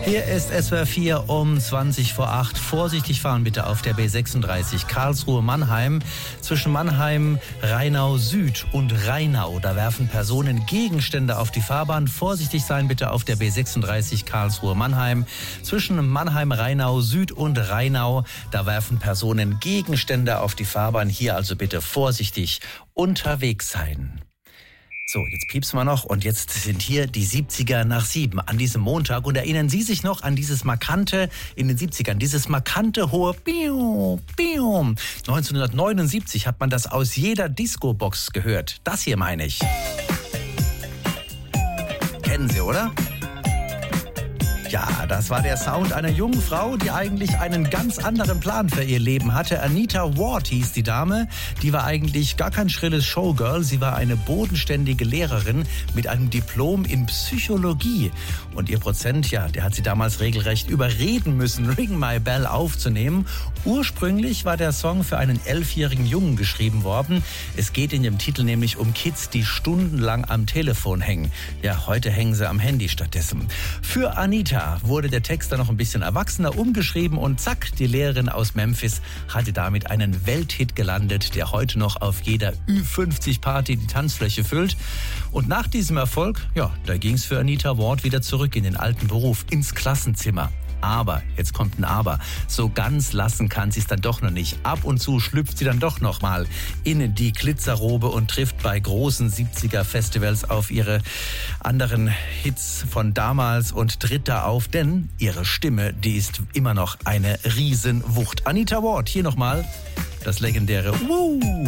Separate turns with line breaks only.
Hier ist SWR 4 um 20 vor 8. Vorsichtig fahren bitte auf der B36 Karlsruhe-Mannheim. Zwischen Mannheim, Rheinau Süd und Rheinau. Da werfen Personen Gegenstände auf die Fahrbahn. Vorsichtig sein bitte auf der B36 Karlsruhe-Mannheim. Zwischen Mannheim, Rheinau Süd und Rheinau. Da werfen Personen Gegenstände auf die Fahrbahn. Hier also bitte vorsichtig unterwegs sein. So, jetzt piepsen wir noch und jetzt sind hier die 70er nach 7 an diesem Montag. Und erinnern Sie sich noch an dieses markante, in den 70ern, dieses markante hohe Pium, Pium. 1979 hat man das aus jeder Disco-Box gehört. Das hier meine ich. Kennen Sie, oder? Ja, das war der Sound einer jungen Frau, die eigentlich einen ganz anderen Plan für ihr Leben hatte. Anita Ward hieß die Dame. Die war eigentlich gar kein schrilles Showgirl. Sie war eine bodenständige Lehrerin mit einem Diplom in Psychologie. Und ihr Prozent, ja, der hat sie damals regelrecht überreden müssen, Ring My Bell aufzunehmen. Ursprünglich war der Song für einen 11-jährigen Jungen geschrieben worden. Es geht in dem Titel nämlich um Kids, die stundenlang am Telefon hängen. Ja, heute hängen sie am Handy stattdessen. Für Anita wurde der Text dann noch ein bisschen erwachsener umgeschrieben und zack, die Lehrerin aus Memphis hatte damit einen Welthit gelandet, der heute noch auf jeder Ü50-Party die Tanzfläche füllt. Und nach diesem Erfolg, ja, da ging es für Anita Ward wieder zurück in den alten Beruf, ins Klassenzimmer. Aber, jetzt kommt ein Aber, so ganz lassen kann sie es dann doch noch nicht. Ab und zu schlüpft sie dann doch noch mal in die Glitzerrobe und trifft bei großen 70er-Festivals auf ihre anderen Hits von damals und tritt da auf, denn ihre Stimme, die ist immer noch eine Riesenwucht. Anita Ward, hier nochmal das legendäre Woo!